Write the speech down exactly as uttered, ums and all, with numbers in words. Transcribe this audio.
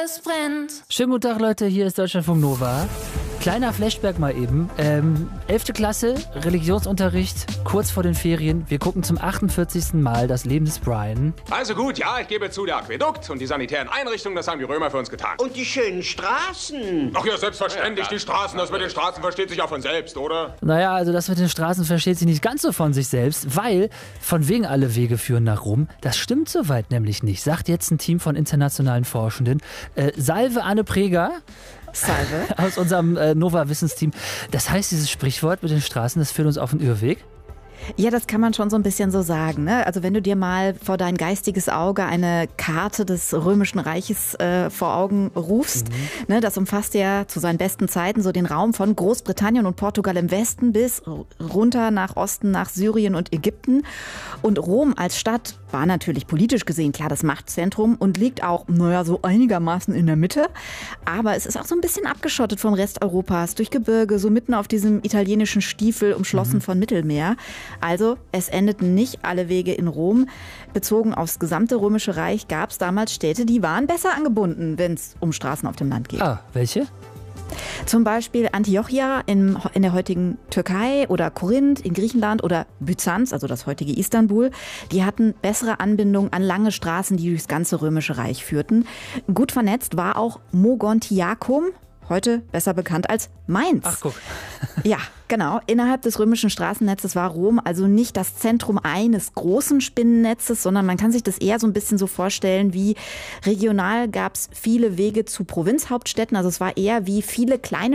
es brennt. Schönen guten Tag, Leute, hier ist Deutschlandfunk Nova. Kleiner Flashback mal eben. Ähm, elfte Klasse, Religionsunterricht, kurz vor den Ferien. Wir gucken zum achtundvierzigsten Mal das Leben des Brian. Also gut, ja, ich gebe zu, der Aquädukt und die sanitären Einrichtungen, das haben die Römer für uns getan. Und die schönen Straßen. Ach ja, selbstverständlich, die Straßen, das mit den Straßen versteht sich auch von selbst, oder? Naja, also das mit den Straßen versteht sich nicht ganz so von sich selbst, weil von wegen alle Wege führen nach Rom. Das stimmt soweit nämlich nicht, sagt jetzt ein Team von internationalen Forschenden. Äh, Salve Anne Preger. Salve. Aus unserem äh, Nova-Wissensteam. Das heißt, dieses Sprichwort mit den Straßen, das führt uns auf den Irrweg? Ja, das kann man schon so ein bisschen so sagen, ne? Also wenn du dir mal vor dein geistiges Auge eine Karte des Römischen Reiches äh, vor Augen rufst, mhm. ne, das umfasst ja zu seinen besten Zeiten so den Raum von Großbritannien und Portugal im Westen bis runter nach Osten, nach Syrien und Ägypten. Und Rom als Stadt war natürlich politisch gesehen klar das Machtzentrum und liegt auch, naja, so einigermaßen in der Mitte. Aber es ist auch so ein bisschen abgeschottet vom Rest Europas durch Gebirge, so mitten auf diesem italienischen Stiefel, umschlossen mhm. von Mittelmeer. Also es endeten nicht alle Wege in Rom. Bezogen aufs gesamte Römische Reich gab es damals Städte, die waren besser angebunden, wenn es um Straßen auf dem Land geht. Ah, welche? Zum Beispiel Antiochia in, in der heutigen Türkei oder Korinth in Griechenland oder Byzanz, also das heutige Istanbul. Die hatten bessere Anbindung an lange Straßen, die durchs ganze Römische Reich führten. Gut vernetzt war auch Mogontiacum, heute besser bekannt als Mainz. Ach, guck. Ja, genau. Innerhalb des römischen Straßennetzes war Rom also nicht das Zentrum eines großen Spinnennetzes, sondern man kann sich das eher so ein bisschen so vorstellen wie regional gab es viele Wege zu Provinzhauptstädten. Also es war eher wie viele kleine